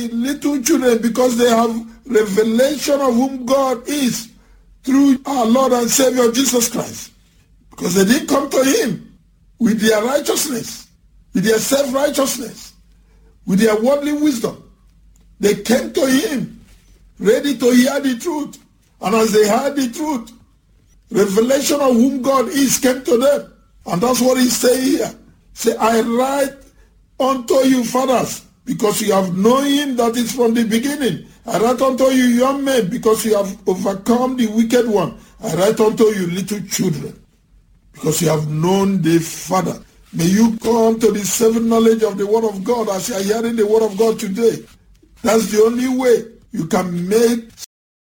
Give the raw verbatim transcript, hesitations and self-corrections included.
little children because they have revelation of whom God is through our Lord and Savior Jesus Christ. Because they didn't come to him with their righteousness, with their self-righteousness, with their worldly wisdom. They came to him ready to hear the truth. And as they heard the truth, revelation of whom God is came to them. And that's what he's saying here. Say, I write unto you, fathers, because you have known him that is from the beginning. I write unto you, young men, because you have overcome the wicked one. I write unto you, little children, because you have known the Father. May you come to the saving knowledge of the Word of God as you are hearing the Word of God today. That's the only way you can make